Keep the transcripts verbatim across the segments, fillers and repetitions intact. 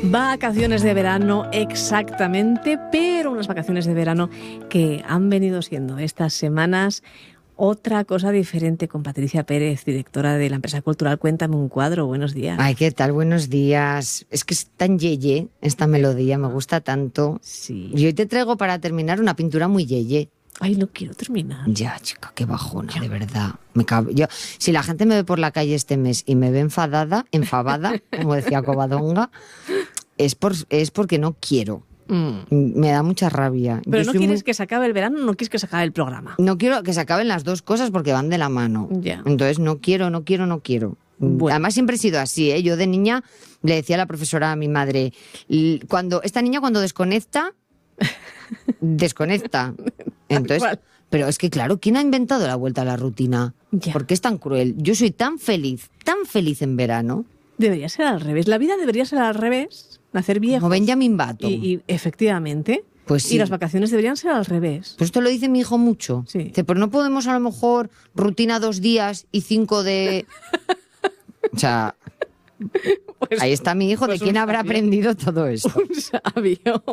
Vacaciones de verano, exactamente, pero unas vacaciones de verano que han venido siendo estas semanas otra cosa diferente con Patricia Pérez, directora de la empresa cultural Cuéntame un cuadro. Buenos días. Ay, ¿qué tal? Buenos días. Es que es tan yeye esta melodía, me gusta tanto. Sí. Y hoy te traigo para terminar una pintura muy yeye. Ay, no quiero terminar. Ya, chica, qué bajona, ya. De verdad. Me cago. Yo, si la gente me ve por la calle este mes y me ve enfadada, enfabada, como decía Covadonga, es, por, es porque no quiero. Mm. Me da mucha rabia. Pero Yo no quieres muy... que se acabe el verano, no quieres que se acabe el programa. No quiero que se acaben las dos cosas porque van de la mano. Ya. Entonces no quiero, no quiero, no quiero. Bueno. Además siempre he sido así, ¿eh? Yo de niña le decía a la profesora a mi madre, cuando esta niña cuando desconecta, desconecta. Entonces, pero es que claro, ¿quién ha inventado la vuelta a la rutina? Ya. ¿Por qué es tan cruel? Yo soy tan feliz, tan feliz en verano. Debería ser al revés. La vida debería ser al revés. Nacer viejo. Como Benjamin Button. Y, y efectivamente. Pues sí. Y las vacaciones deberían ser al revés. Pues esto lo dice mi hijo mucho. Sí. Dice, pero no podemos a lo mejor rutina dos días y cinco de... O sea... Pues, ahí está mi hijo, pues ¿de quién habrá sabio. aprendido todo esto? Un sabio.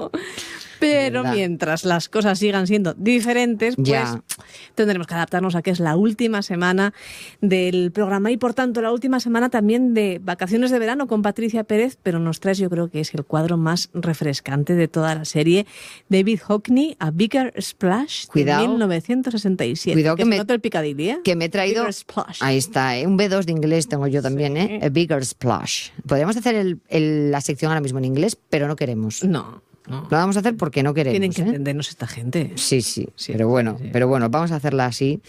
Pero mientras las cosas sigan siendo diferentes, pues ya. tendremos que adaptarnos a que es la última semana del programa y por tanto la última semana también de vacaciones de verano con Patricia Pérez, pero nos traes, yo creo que es el cuadro más refrescante de toda la serie, David Hockney, A Bigger Splash, cuidado, de mil novecientos sesenta y siete. Cuidado que, que me, se nota el picadilly, ¿eh? Que me he traído... Ahí está, ¿eh? Un B dos de inglés tengo yo también, sí. ¿eh? A Bigger Splash. Podríamos hacer el, el, la sección ahora mismo en inglés, pero no queremos. No. No. Lo vamos a hacer porque no queremos. Tienen que ¿eh? entendernos esta gente. Sí, sí, sí pero bueno, sí. pero bueno, vamos a hacerla así.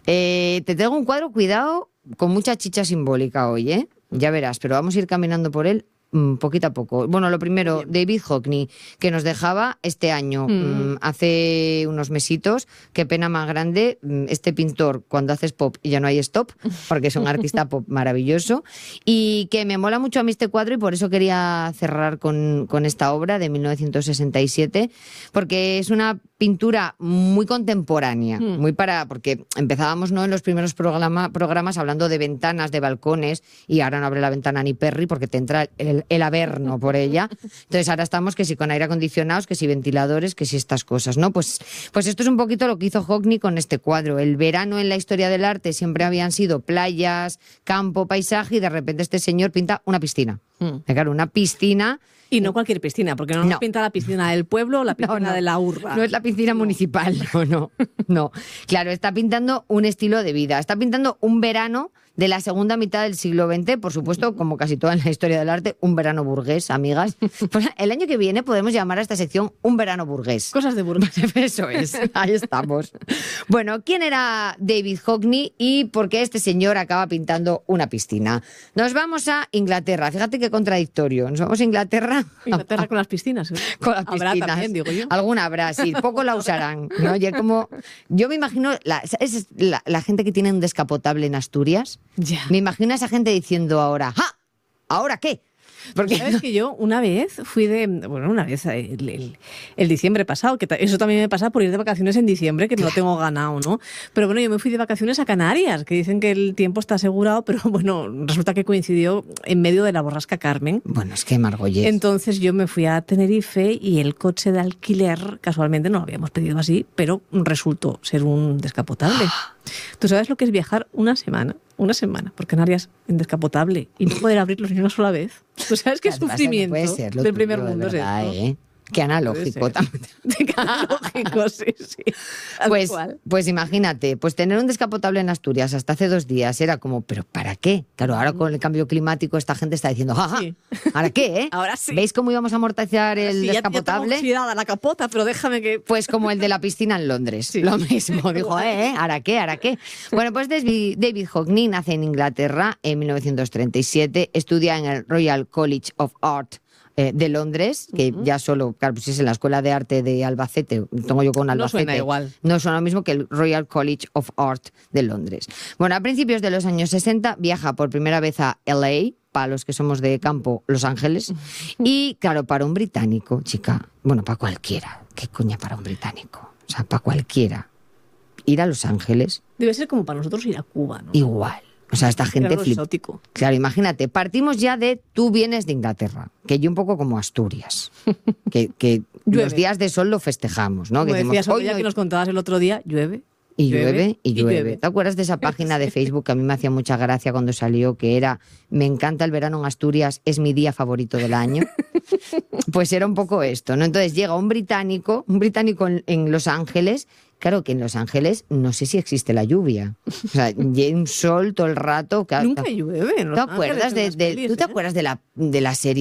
Eh, te traigo un cuadro, cuidado, con mucha chicha simbólica hoy, ¿eh? Ya verás, pero vamos a ir caminando por él mmm, poquito a poco. Bueno, lo primero, Bien. David Hockney, que nos dejaba este año, mm. mmm, hace unos mesitos, qué pena más grande, este pintor, cuando haces pop y ya no hay stop, porque es un artista pop maravilloso, y que me mola mucho a mí este cuadro y por eso quería cerrar con, con esta obra de mil novecientos sesenta y siete, porque es una pintura muy contemporánea, mm. muy para, porque empezábamos, ¿no?, en los primeros programa, programas hablando de ventanas, de balcones, y ahora no abre la ventana ni Perry porque te entra el, el averno por ella. Entonces ahora estamos que si con aire acondicionados, que si ventiladores, que si estas cosas, ¿no? Pues, pues esto es un poquito lo que hizo Hockney con este cuadro. El verano en la historia del arte siempre habían sido playas, campo, paisaje, y de repente este señor pinta una piscina. Mm. Claro, una piscina... Y no cualquier piscina, porque no, no. nos pinta la piscina del pueblo o la piscina no, no. de la urba. No es la piscina no. municipal, no, no, no. Claro, está pintando un estilo de vida, está pintando un verano de la segunda mitad del siglo veinte, por supuesto, como casi toda en la historia del arte, un verano burgués, amigas. Pues el año que viene podemos llamar a esta sección un verano burgués. Cosas de burgués. Eso es, ahí estamos. Bueno, ¿quién era David Hockney y por qué este señor acaba pintando una piscina? Nos vamos a Inglaterra, fíjate qué contradictorio. Nos vamos a Inglaterra. Inglaterra con las piscinas. ¿eh? Con las habrá piscinas. También, digo yo. Alguna habrá, sí, poco la usarán, ¿no? Y como, yo me imagino, la, ¿sabes? La, la gente que tiene un descapotable en Asturias. Ya. Me imagino a esa gente diciendo ahora, ¡ja! ¿Ahora qué? Porque sabes que yo una vez fui de, bueno, una vez el, el, el diciembre pasado, que eso también me pasa por ir de vacaciones en diciembre, que no lo tengo ganado, ¿no? Pero bueno, yo me fui de vacaciones a Canarias, que dicen que el tiempo está asegurado, pero bueno, resulta que coincidió en medio de la borrasca Carmen. Bueno, es que Margolles. Entonces yo me fui a Tenerife y el coche de alquiler, casualmente no lo habíamos pedido así, pero resultó ser un descapotable. ¿Tú sabes lo que es viajar una semana? Una semana por Canarias en descapotable y no poder abrirlos ni una sola vez. ¿Tú sabes qué sufrimiento puede ser lo del tuyo, primer mundo de verdad, es esto? ¿eh? Qué analógico también. Qué analógico, sí, sí. Pues, pues imagínate, pues tener un descapotable en Asturias hasta hace dos días era como, ¿pero para qué? Claro, ahora con el cambio climático esta gente está diciendo, jaja, sí. ¿Ahora qué, eh? Ahora sí. ¿Veis cómo íbamos a amortizar el sí, descapotable? Ya, ya oxidada la capota, pero déjame que... Pues como el de la piscina en Londres, sí. Lo mismo. Dijo, ¿eh? ¿eh? ¿Ahora qué? ¿Ahora qué? Bueno, pues David, David Hockney nace en Inglaterra en mil novecientos treinta y siete, estudia en el Royal College of Art de Londres, que uh-huh. ya solo, claro, pues es en la Escuela de Arte de Albacete, tengo yo con Albacete. No suena igual. No suena lo mismo que el Royal College of Art de Londres. Bueno, a principios de los años sesenta viaja por primera vez a L A, para los que somos de campo, Los Ángeles, uh-huh. y claro, para un británico, chica, bueno, para cualquiera, ¿qué coña para un británico? O sea, para cualquiera, ir a Los Ángeles... Debe ser como para nosotros ir a Cuba, ¿no? Igual. O sea, esta gente flipa. Claro, imagínate, partimos ya de tú vienes de Inglaterra, que yo un poco como Asturias, que, que los días de sol lo festejamos, ¿no? Como que decimos, decías, hoy ya no... que nos contabas el otro día, llueve. Y llueve, llueve, y llueve. Y llueve. ¿Te acuerdas de esa página de Facebook que a mí me hacía mucha gracia cuando salió, que era me encanta el verano en Asturias, es mi día favorito del año? Pues era un poco esto, ¿no? Entonces llega un británico, un británico en, en Los Ángeles. Claro que en Los Ángeles no sé si existe la lluvia. O sea, hay un sol todo el rato. Nunca llueve en Los ¿Te acuerdas Ángeles, de, en las de, pelis, ¿Tú te ¿eh? acuerdas de la, de la serie